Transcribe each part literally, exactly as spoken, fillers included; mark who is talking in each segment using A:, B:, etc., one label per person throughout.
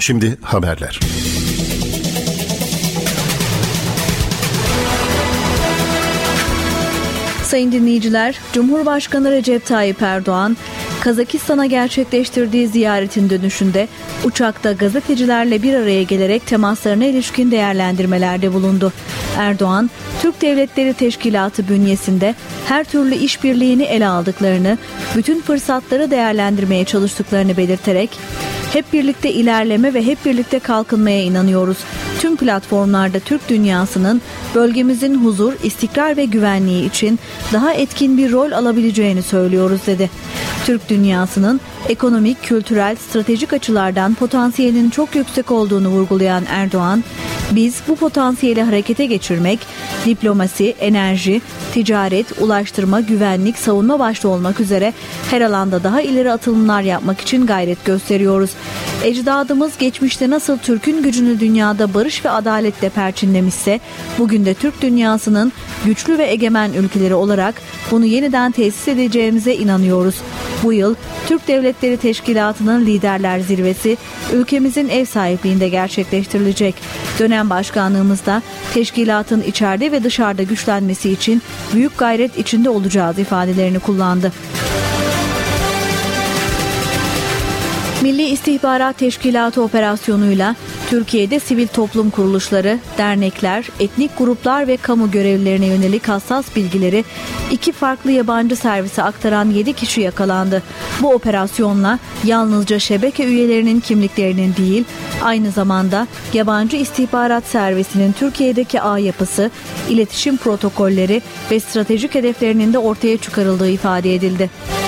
A: Şimdi haberler.
B: Sayın dinleyiciler, Cumhurbaşkanı Recep Tayyip Erdoğan, Kazakistan'a gerçekleştirdiği ziyaretin dönüşünde uçakta gazetecilerle bir araya gelerek temaslarına ilişkin değerlendirmelerde bulundu. Erdoğan, Türk Devletleri Teşkilatı bünyesinde her türlü işbirliğini ele aldıklarını, bütün fırsatları değerlendirmeye çalıştıklarını belirterek, hep birlikte ilerleme ve hep birlikte kalkınmaya inanıyoruz. Tüm platformlarda Türk dünyasının bölgemizin huzur, istikrar ve güvenliği için daha etkin bir rol alabileceğini söylüyoruz dedi. Türk dünyasının ekonomik, kültürel, stratejik açılardan potansiyelinin çok yüksek olduğunu vurgulayan Erdoğan, biz bu potansiyeli harekete geçirmek, diplomasi, enerji, ticaret, ulaştırma, güvenlik, savunma başta olmak üzere her alanda daha ileri atılımlar yapmak için gayret gösteriyoruz. Ecdadımız geçmişte nasıl Türk'ün gücünü dünyada barış ve adaletle perçinlemişse, bugün de Türk dünyasının güçlü ve egemen ülkeleri olarak bunu yeniden tesis edeceğimize inanıyoruz. Bu yıl Türk Devletleri Teşkilatı'nın Liderler Zirvesi ülkemizin ev sahipliğinde gerçekleştirilecek. Dönem başkanlığımızda teşkilatın içeride ve dışarıda güçlenmesi için büyük gayret içinde olacağız ifadelerini kullandı. Milli İstihbarat Teşkilatı operasyonuyla Türkiye'de sivil toplum kuruluşları, dernekler, etnik gruplar ve kamu görevlilerine yönelik hassas bilgileri iki farklı yabancı servise aktaran yedi kişi yakalandı. Bu operasyonla yalnızca şebeke üyelerinin kimliklerinin değil, aynı zamanda yabancı istihbarat servisinin Türkiye'deki ağ yapısı, iletişim protokolleri ve stratejik hedeflerinin de ortaya çıkarıldığı ifade edildi.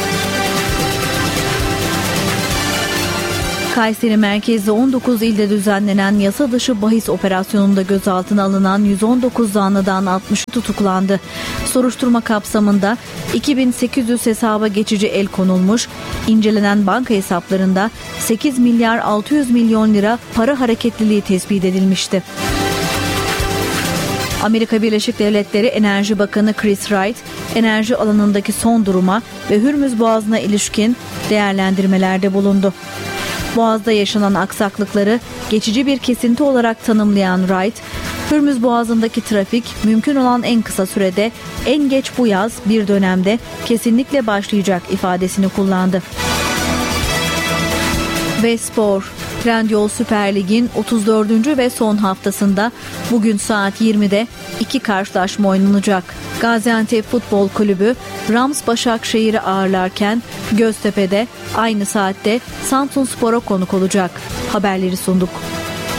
B: Kayseri merkezli on dokuz ilde düzenlenen yasa dışı bahis operasyonunda gözaltına alınan yüz on dokuz zanlıdan altmışı tutuklandı. Soruşturma kapsamında iki bin sekiz yüz hesaba geçici el konulmuş, incelenen banka hesaplarında sekiz milyar altı yüz milyon lira para hareketliliği tespit edilmişti. Amerika Birleşik Devletleri Enerji Bakanı Chris Wright, enerji alanındaki son duruma ve Hürmüz Boğazı'na ilişkin değerlendirmelerde bulundu. Boğaz'da yaşanan aksaklıkları geçici bir kesinti olarak tanımlayan Wright, Hürmüz Boğazı'ndaki trafik mümkün olan en kısa sürede, en geç bu yaz bir dönemde kesinlikle başlayacak ifadesini kullandı. Ve spor. Trendyol Süper Lig'in otuz dördüncü ve son haftasında bugün saat yirmide iki karşılaşma oynanacak. Gaziantep Futbol Kulübü Rams Başakşehir'i ağırlarken Göztepe'de aynı saatte Samsunspor'a konuk olacak. Haberleri sunduk.